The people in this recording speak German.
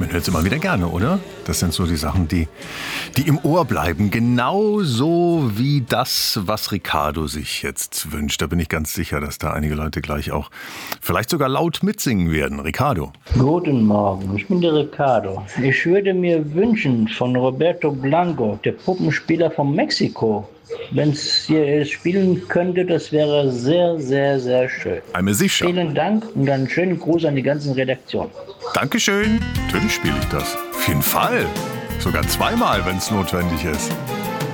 Man hört es immer wieder gerne, oder? Das sind so die Sachen, die im Ohr bleiben. Genauso wie das, was Ricardo sich jetzt wünscht. Da bin ich ganz sicher, dass da einige Leute gleich auch vielleicht sogar laut mitsingen werden. Ricardo. Guten Morgen, ich bin der Ricardo. Ich würde mir wünschen von Roberto Blanco, der Puppenspieler von Mexiko, wenn es hier spielen könnte, das wäre sehr, sehr, sehr schön. Einmal sicher. Vielen Dank und einen schönen Gruß an die ganzen Redaktion. Dankeschön. Natürlich spiele ich das. Auf jeden Fall. Sogar zweimal, wenn es notwendig ist.